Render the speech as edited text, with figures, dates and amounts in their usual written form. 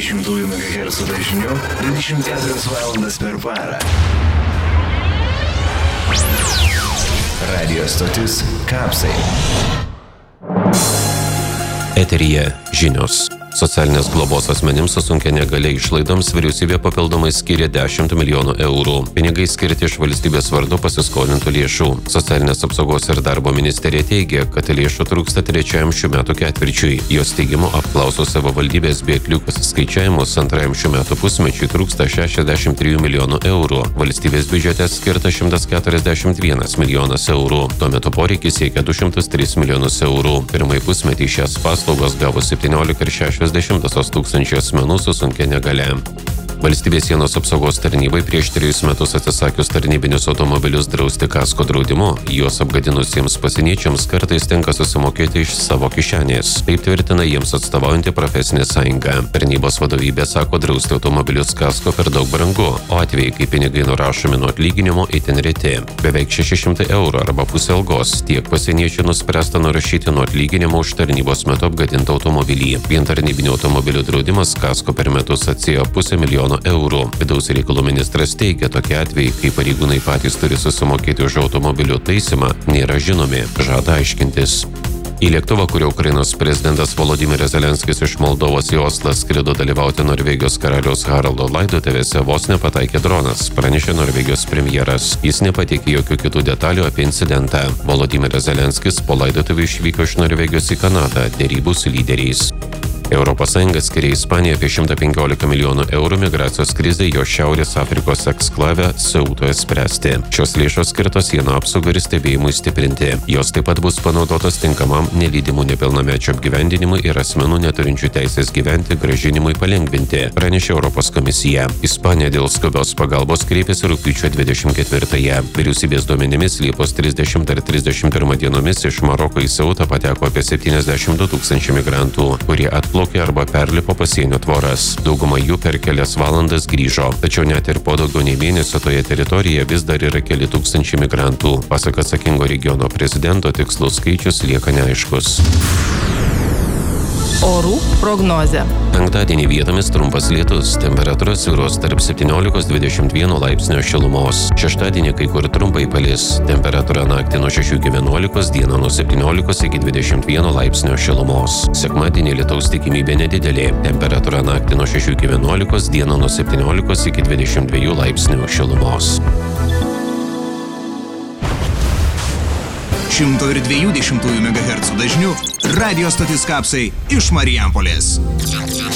102,2 MHz dažniu 24 valandas per parą. Radio stotis Kapsai. Eteryje žinios. Socialinės globos asmenims su sunkia negalia išlaidoms vyriausybė papildomai skiria 10 milijonų eurų. Pinigai skirti iš valstybės vardu pasiskolintų lėšų. Socialinės apsaugos ir darbo ministerija teigia, kad lėšų trūksta trečiajam šių metų ketvirčiui. Jos teigimu apklausos savivaldybės bei atlikus skaičiavimus antrajam šių metų pusmečiui trūksta 63 milijonų eurų. Valstybės biudžete skirta 141 milijonas eurų. Tuo metu poreikis siekia 203 milijonus eurų. Pirmąjį pusmetį šias paslaugas gavo 17,6 tūkstančių asmenų su sunkia negalia. Valstybės sienos apsaugos tarnybai prieš 3 metus atsisakius tarnybinius automobilius drausti kasko draudimu, juos apgadinusiems pasieniečiams kartais tenka susimokėti iš savo kišenės. Taip tvirtina jiems atstovaujanti profesinė sąjunga. Tarnybos vadovybė sako, drausti automobilius kasko per daug brangu, o atvejai, kai pinigai nurašomi nuo atlyginimo, itin reti. Beveik 600 eurų arba pusė algos tiek pasieniečių nuspręsta nurašyti nuo atlyginimo už tarnybos metu apgadintą automobilį. Vien tarnybinių automobilių draudimas kasko per metus atsiėjo 500 000 eurų. Vidaus reikalų ministras teigia, tokie atvejai, kai pareigūnai patys turi susimokėti už automobilių taisymą, nėra žinomi, žada aiškintis. Į lėktuvą, kurio Ukrainos prezidentas Volodymyras Zelenskis iš Moldovos į Oslą skrido dalyvauti Norvegijos karaliaus Haraldo laidotuvėse, vos nepataikė dronas, pranešė Norvegijos premjeras. Jis nepateikė jokių kitų detalių apie incidentą. Volodymyras Zelenskis po laidotuvių išvyko iš Norvegijos į Kanadą derybų su lyderiais. Europos Sąjunga skiria Ispanijai apie 115 milijonų eurų migracijos krizai jo Šiaurės Afrikos eksklave Ceutoje spręsti. Šios lėšos skirtos sienų apsaugai ir stebėjimui stiprinti. Jos taip pat bus panaudotos tinkamam nelydimų nepilnamečių apgyvendinimui ir asmenų neturinčių teisės gyventi grąžinimui palengvinti, pranešė Europos komisija. Ispanija dėl skubios pagalbos kreipėsi rugpjūčio 24-ąją. Vyriausybės duomenimis Liepos 30 ar 31 dienomis iš Maroko į Ceutą pateko apie 72 tūkstančių migrantų, kurie atplaukė arba perlipo pasienio tvoras. Dauguma jų per kelias valandas grįžo. Tačiau net ir po daugiau nei mėnesio toje teritorijoje vis dar yra keli tūkstančiai migrantų. Pasak atsakingo regiono prezidento, tikslus skaičius lieka neaiškus. Orų prognozė. Penktadienį vietomis trumpas lietus, temperatūra svyruos tarp 17–21 laipsnio šilumos. Šeštadienį kai kur trumpai palis, temperatūra naktį nuo 6 iki 11, dieną nuo 17 iki 21 laipsnio šilumos. Sekmadienį lietaus tikimybė nedidelė, temperatūra naktį nuo 6 iki 11, dieną nuo 17 iki 22 laipsnių šilumos. 102,2 MHz dažniu radio stotis Kapsai iš Marijampolės.